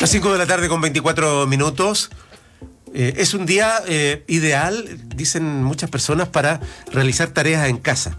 Las 5 de la tarde con 24 minutos. Es un día ideal, dicen muchas personas, para realizar tareas en casa.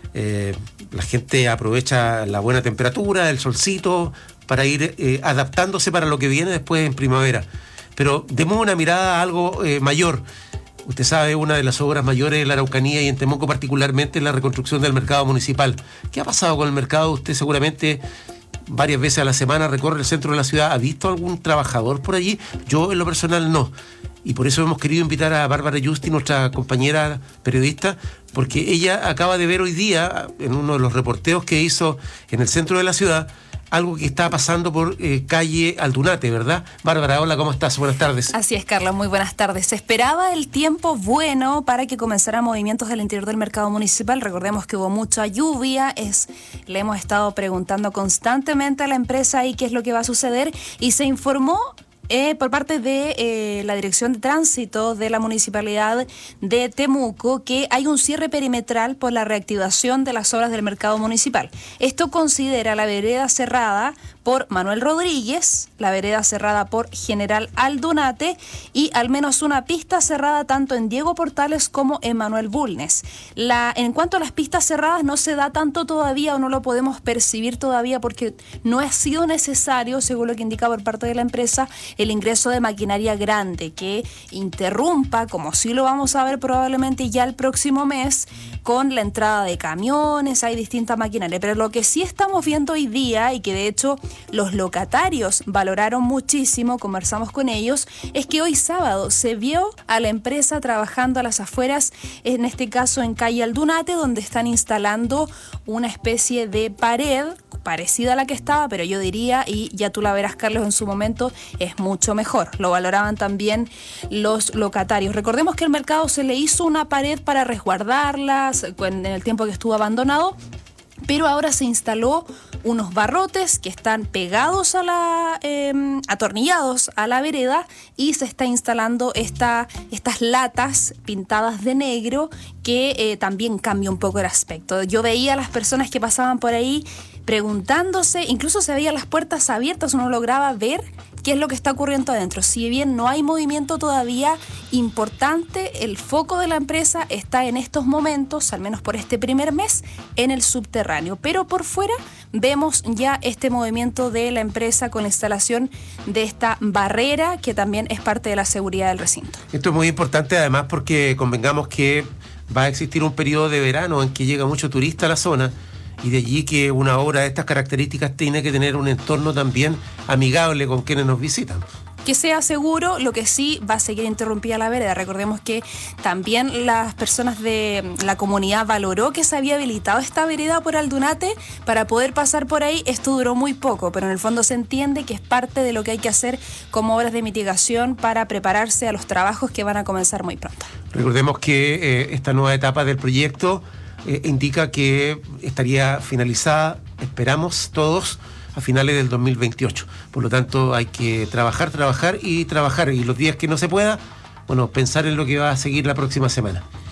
La gente aprovecha la buena temperatura, el solcito, para ir adaptándose para lo que viene después en primavera. Pero demos una mirada a algo mayor. Usted sabe, una de las obras mayores de la Araucanía y en Temuco particularmente es la reconstrucción del mercado municipal. ¿Qué ha pasado con el mercado? Usted seguramente varias veces a la semana recorre el centro de la ciudad. ¿Ha visto algún trabajador por allí? Yo en lo personal no. Y por eso hemos querido invitar a Bárbara Yusti, nuestra compañera periodista, porque ella acaba de ver hoy día, en uno de los reporteos que hizo en el centro de la ciudad, algo que está pasando por calle Aldunate, ¿verdad? Bárbara, hola, ¿cómo estás? Buenas tardes. Así es, Carlos, muy buenas tardes. Se esperaba el tiempo bueno para que comenzaran movimientos del interior del mercado municipal. Recordemos que hubo mucha lluvia, le hemos estado preguntando constantemente a la empresa ahí qué es lo que va a suceder y se informó por parte de la Dirección de Tránsito de la Municipalidad de Temuco que hay un cierre perimetral por la reactivación de las obras del mercado municipal. Esto considera la vereda cerrada por Manuel Rodríguez, la vereda cerrada por General Aldunate y al menos una pista cerrada tanto en Diego Portales como en Manuel Bulnes. En cuanto a las pistas cerradas no se da tanto todavía o no lo podemos percibir todavía porque no ha sido necesario, según lo que indica por parte de la empresa, el ingreso de maquinaria grande que interrumpa, como sí lo vamos a ver probablemente ya el próximo mes, con la entrada de camiones, hay distintas maquinarias. Pero lo que sí estamos viendo hoy día y que de hecho los locatarios valoraron muchísimo, conversamos con ellos, es que hoy sábado se vio a la empresa trabajando a las afueras, en este caso en calle Aldunate, donde están instalando una especie de pared parecida a la que estaba, pero yo diría, y ya tú la verás, Carlos, en su momento, es mucho mejor. Lo valoraban también los locatarios. Recordemos que el mercado se le hizo una pared para resguardarlas en el tiempo que estuvo abandonado, pero ahora se instaló unos barrotes que están pegados atornillados a la vereda y se está instalando estas latas pintadas de negro que también cambia un poco el aspecto. Yo veía a las personas que pasaban por ahí preguntándose, incluso se veían las puertas abiertas, uno lograba ver qué es lo que está ocurriendo adentro. Si bien no hay movimiento todavía importante, el foco de la empresa está en estos momentos, al menos por este primer mes, en el subterráneo. Pero por fuera vemos ya este movimiento de la empresa con la instalación de esta barrera que también es parte de la seguridad del recinto. Esto es muy importante además porque convengamos que va a existir un periodo de verano en que llega mucho turista a la zona. Y de allí que una obra de estas características tiene que tener un entorno también amigable con quienes nos visitan. Que sea seguro, lo que sí va a seguir interrumpida la vereda. Recordemos que también las personas de la comunidad valoró que se había habilitado esta vereda por Aldunate para poder pasar por ahí. Esto duró muy poco, pero en el fondo se entiende que es parte de lo que hay que hacer como obras de mitigación para prepararse a los trabajos que van a comenzar muy pronto. Recordemos que esta nueva etapa del proyecto indica que estaría finalizada, esperamos todos, a finales del 2028. Por lo tanto, hay que trabajar y trabajar. Y los días que no se pueda, pensar en lo que va a seguir la próxima semana.